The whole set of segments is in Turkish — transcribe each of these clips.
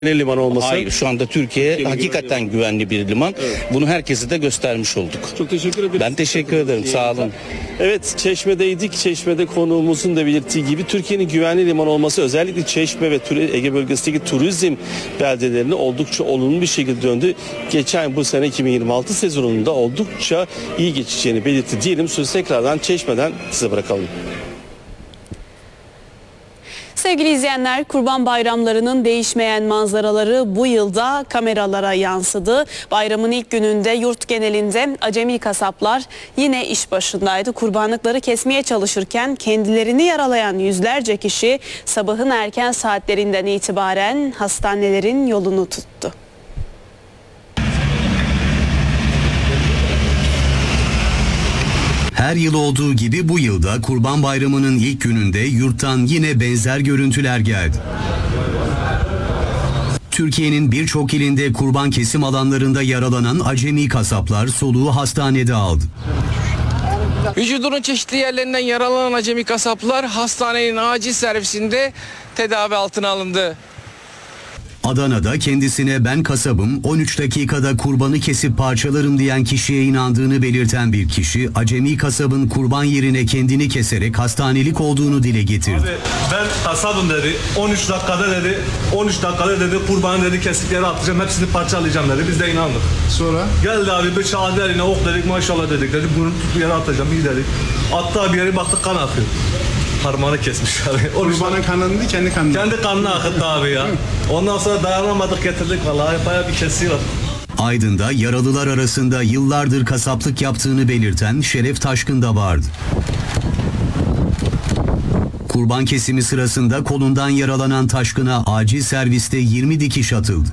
liman olması. Hayır, şu anda Türkiye hakikaten güvenli bir liman. Evet. Bunu herkese de göstermiş olduk. Çok teşekkür ederim. Ben teşekkür ederim. Sağ olun. Evet, Çeşme'deydik. Çeşme'de konuğumuzun da belirttiği gibi Türkiye'nin güvenli liman olması özellikle Çeşme ve Ege bölgesindeki turizm beldelerine oldukça olumlu bir şekilde döndü. Geçen bu sene 2026 sezonunda oldukça iyi geçeceğini belirtti diyelim. Sözü tekrardan Çeşme'den size bırakalım. Sevgili izleyenler, Kurban Bayramlarının değişmeyen manzaraları bu yılda kameralara yansıdı. Bayramın ilk gününde yurt genelinde acemi kasaplar yine iş başındaydı. Kurbanlıkları kesmeye çalışırken kendilerini yaralayan yüzlerce kişi sabahın erken saatlerinden itibaren hastanelerin yolunu tuttu. Her yıl olduğu gibi bu yılda Kurban Bayramı'nın ilk gününde yurttan yine benzer görüntüler geldi. Türkiye'nin birçok ilinde kurban kesim alanlarında yaralanan acemi kasaplar soluğu hastanede aldı. Vücudunun çeşitli yerlerinden yaralanan acemi kasaplar hastanenin acil servisinde tedavi altına alındı. Adana'da kendisine "ben kasabım, 13 dakikada kurbanı kesip parçalarım" diyen kişiye inandığını belirten bir kişi, acemi kasabın kurban yerine kendini keserek hastanelik olduğunu dile getirdi. Abi ben kasabım dedi, 13 dakikada dedi, 13 dakikada dedi kurbanı dedi kesikleri atacağım, hepsini parçalayacağım dedi. Biz de inandık. Sonra? Geldi abi bıçağı eline ok dedik, maşallah dedik dedi, bunu bir yere atacağım, iyi dedik. Hatta bir yere baktık kan akıyor. Parmağını kesmiş abi. Kurbanın kanını değil, kendi kanını. Kendi kanını akıttı abi ya. Ondan sonra dayanamadık, getirdik vallahi, bayağı bir kesiyor. Aydın'da yaralılar arasında yıllardır kasaplık yaptığını belirten Şeref Taşkın da vardı. Kurban kesimi sırasında kolundan yaralanan Taşkın'a acil serviste 20 dikiş atıldı.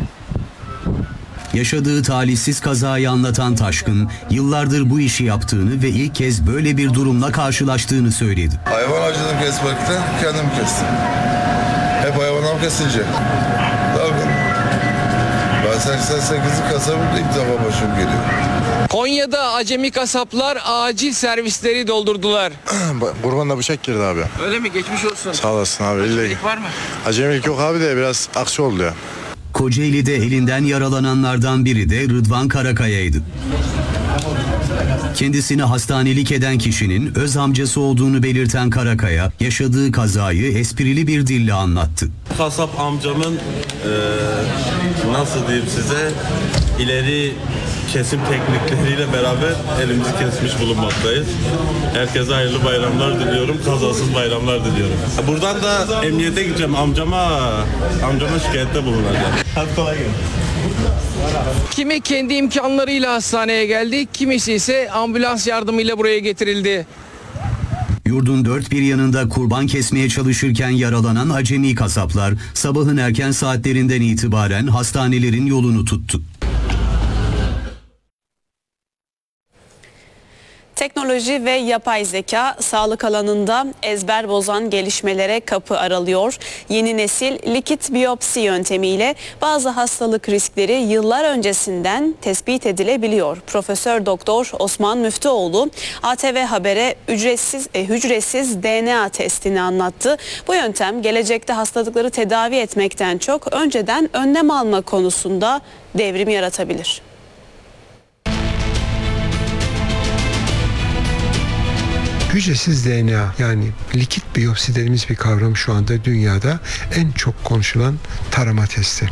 Yaşadığı talihsiz kazayı anlatan Taşkın, yıllardır bu işi yaptığını ve ilk kez böyle bir durumla karşılaştığını söyledi. Hayvan acıdım kesmekten, kendim kestim. Hep hayvanlar kesilecek. Tabii. Ben 88'li kasabım, ilk defa başım geliyor. Konya'da acemi kasaplar acil servisleri doldurdular. Kurbanla bıçak girdi abi. Öyle mi? Geçmiş olsun. Sağ olasın abi. Acemilik var mı? Acemilik yok abi de biraz aksi oldu ya. Kocaeli'de elinden yaralananlardan biri de Rıdvan Karakaya'ydı. Kendisini hastanelik eden kişinin öz amcası olduğunu belirten Karakaya, yaşadığı kazayı esprili bir dille anlattı. Kasap amcamın nasıl diyeyim size, ileri kesim teknikleriyle beraber elimizi kesmiş bulunmaktayız. Herkese hayırlı bayramlar diliyorum, kazasız bayramlar diliyorum. Buradan da emniyete gideceğim, amcama şikayette bulunacağım. Hadi kolay gelsin. Kimi kendi imkanlarıyla hastaneye geldi, kimisi ise ambulans yardımıyla buraya getirildi. Yurdun dört bir yanında kurban kesmeye çalışırken yaralanan acemi kasaplar sabahın erken saatlerinden itibaren hastanelerin yolunu tuttu. Teknoloji ve yapay zeka sağlık alanında ezber bozan gelişmelere kapı aralıyor. Yeni nesil likit biyopsi yöntemiyle bazı hastalık riskleri yıllar öncesinden tespit edilebiliyor. Profesör Doktor Osman Müftüoğlu ATV Haber'e hücresiz DNA testini anlattı. Bu yöntem gelecekte hastalıkları tedavi etmekten çok önceden önlem alma konusunda devrim yaratabilir. Hücresiz DNA, yani likit biyopsi dediğimiz bir kavram şu anda dünyada en çok konuşulan tarama testi.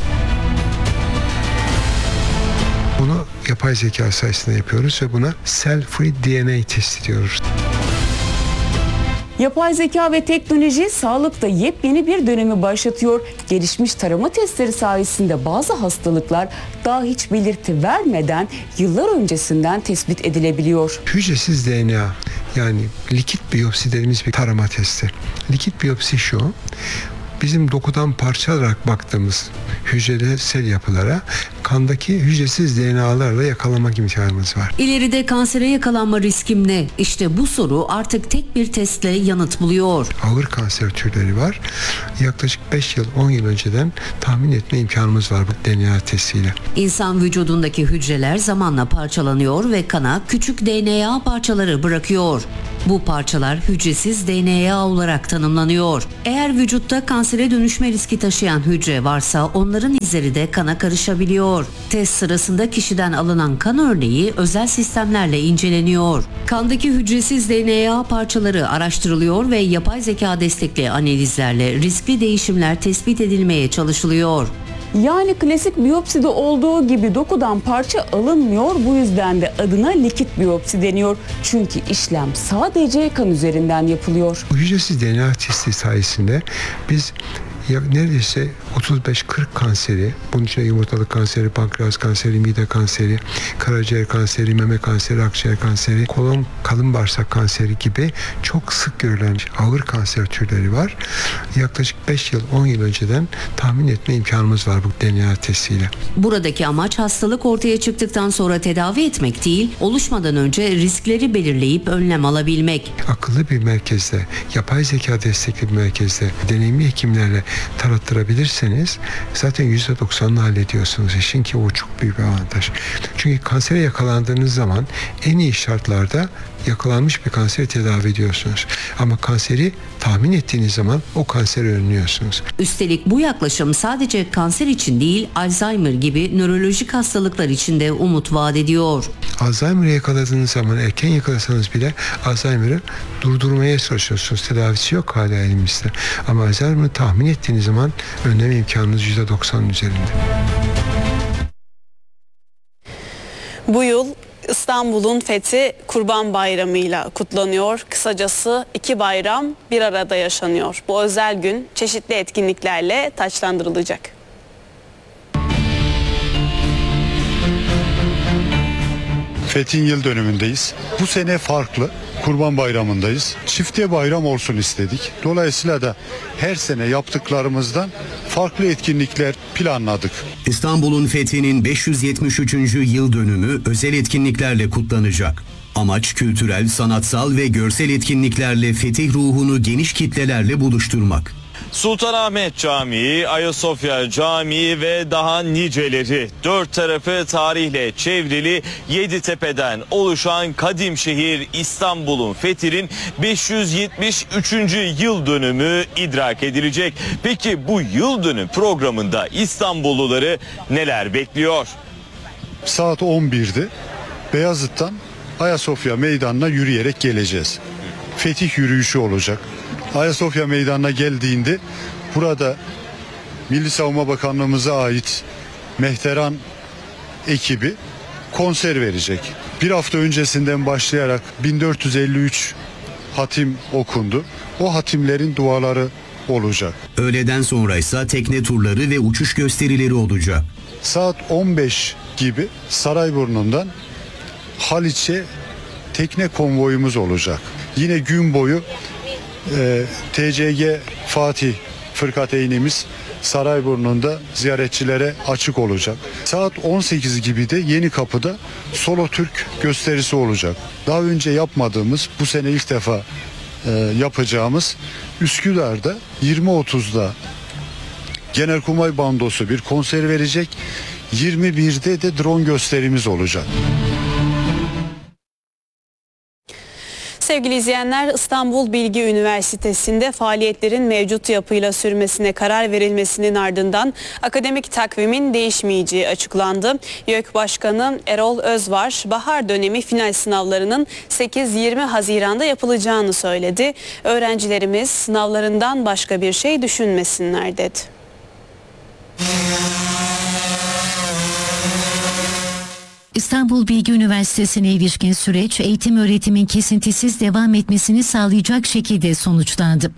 Bunu yapay zeka sayesinde yapıyoruz ve buna cell-free DNA testi diyoruz. Yapay zeka ve teknoloji sağlıkta yepyeni bir dönemi başlatıyor. Gelişmiş tarama testleri sayesinde bazı hastalıklar daha hiç belirti vermeden yıllar öncesinden tespit edilebiliyor. Hücresiz DNA, yani likit biyopsi dediğimiz bir tarama testi. Likit biyopsi şu: bizim dokudan parçalarak baktığımız hücresel yapılara kandaki hücresiz DNA'larla yakalamak imkanımız var. İleride kansere yakalanma riskim ne? İşte bu soru artık tek bir testle yanıt buluyor. Ağır kanser türleri var. Yaklaşık 5 yıl, 10 yıl önceden tahmin etme imkanımız var bu DNA testiyle. İnsan vücudundaki hücreler zamanla parçalanıyor ve kana küçük DNA parçaları bırakıyor. Bu parçalar hücresiz DNA olarak tanımlanıyor. Eğer vücutta kansere dönüşme riski taşıyan hücre varsa onların izleri de kana karışabiliyor. Test sırasında kişiden alınan kan örneği özel sistemlerle inceleniyor. Kandaki hücresiz DNA parçaları araştırılıyor ve yapay zeka destekli analizlerle riskli değişimler tespit edilmeye çalışılıyor. Yani klasik biyopside olduğu gibi dokudan parça alınmıyor. Bu yüzden de adına likit biyopsi deniyor. Çünkü işlem sadece kan üzerinden yapılıyor. Bu hücresiz DNA testi sayesinde biz neredeyse 35-40 kanseri, bunun içinde yumurtalık kanseri, pankreas kanseri, mide kanseri, karaciğer kanseri, meme kanseri, akciğer kanseri, kolon, kalın bağırsak kanseri gibi çok sık görülen ağır kanser türleri var. Yaklaşık 5 yıl, 10 yıl önceden tahmin etme imkanımız var bu DNA testiyle. Buradaki amaç hastalık ortaya çıktıktan sonra tedavi etmek değil, oluşmadan önce riskleri belirleyip önlem alabilmek. Akıllı bir merkezde, yapay zeka destekli bir merkezde deneyimli hekimlerle tarattırabilirseniz zaten %90'ını hallediyorsunuz işin, ki o çok büyük bir avantaj. Çünkü kansere yakalandığınız zaman en iyi şartlarda yakalanmış bir kanseri tedavi ediyorsunuz. Ama kanseri tahmin ettiğiniz zaman o kanseri önlüyorsunuz. Üstelik bu yaklaşım sadece kanser için değil, Alzheimer gibi nörolojik hastalıklar için de umut vaat ediyor. Alzheimer'ı yakaladığınız zaman, erken yakalasanız bile Alzheimer'ı durdurmaya çalışıyorsunuz. Tedavisi yok hala elimizde. Ama Alzheimer'ı tahmin ettiğiniz zaman önleme imkanınız %90'ın üzerinde. Bu yıl İstanbul'un fethi Kurban Bayramı'yla kutlanıyor. Kısacası iki bayram bir arada yaşanıyor. Bu özel gün çeşitli etkinliklerle taçlandırılacak. Fethin yıl dönümündeyiz. Bu sene farklı. Kurban Bayramı'ndayız. Çifte bayram olsun istedik. Dolayısıyla da her sene yaptıklarımızdan farklı etkinlikler planladık. İstanbul'un fethinin 573. yıl dönümü özel etkinliklerle kutlanacak. Amaç kültürel, sanatsal ve görsel etkinliklerle fetih ruhunu geniş kitlelerle buluşturmak. Sultanahmet Camii, Ayasofya Camii ve daha niceleri, dört tarafı tarihle çevrili Yeditepe'den oluşan kadim şehir İstanbul'un fethinin 573. yıl dönümü idrak edilecek. Peki bu yıl dönüm programında İstanbulluları neler bekliyor? Saat 11'de Beyazıt'tan Ayasofya Meydanı'na yürüyerek geleceğiz. Fetih yürüyüşü olacak. Ayasofya Meydanı'na geldiğinde burada Milli Savunma Bakanlığımıza ait Mehteran ekibi konser verecek. Bir hafta öncesinden başlayarak 1453 hatim okundu. O hatimlerin duaları olacak. Öğleden sonra ise tekne turları ve uçuş gösterileri olacak. Saat 15 gibi Sarayburnu'ndan Haliç'e tekne konvoyumuz olacak. Yine gün boyu TCG Fatih Fırkateynimiz Sarayburnu'nda ziyaretçilere açık olacak. Saat 18 gibi de Yenikapı'da Solo Türk gösterisi olacak. Daha önce yapmadığımız, bu sene ilk defa yapacağımız Üsküdar'da 20.30'da Genelkurmay Bandosu bir konser verecek. 21'de de drone gösterimiz olacak. Sevgili izleyenler, İstanbul Bilgi Üniversitesi'nde faaliyetlerin mevcut yapıyla sürmesine karar verilmesinin ardından akademik takvimin değişmeyeceği açıklandı. YÖK Başkanı Erol Özvar, bahar dönemi final sınavlarının 8-20 Haziran'da yapılacağını söyledi. Öğrencilerimiz sınavlarından başka bir şey düşünmesinler dedi. İstanbul Bilgi Üniversitesi'ne ilişkin süreç eğitim öğretimin kesintisiz devam etmesini sağlayacak şekilde sonuçlandı.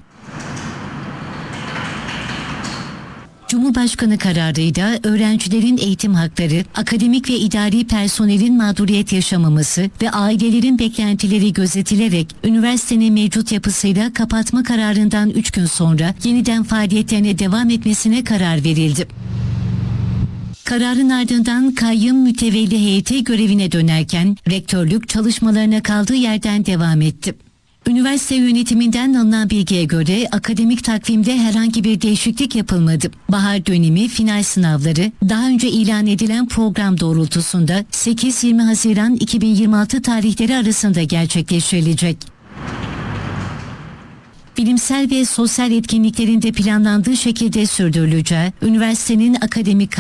Cumhurbaşkanı kararıyla öğrencilerin eğitim hakları, akademik ve idari personelin mağduriyet yaşamaması ve ailelerin beklentileri gözetilerek üniversitenin mevcut yapısıyla kapatma kararından 3 gün sonra yeniden faaliyetlerine devam etmesine karar verildi. Kararın ardından kayyum mütevelli heyeti görevine dönerken rektörlük çalışmalarına kaldığı yerden devam etti. Üniversite yönetiminden alınan bilgiye göre akademik takvimde herhangi bir değişiklik yapılmadı. Bahar dönemi final sınavları daha önce ilan edilen program doğrultusunda 8-20 Haziran 2026 tarihleri arasında gerçekleştirilecek. bilimsel ve sosyal etkinliklerinde planlandığı şekilde sürdürüleceği, üniversitenin akademik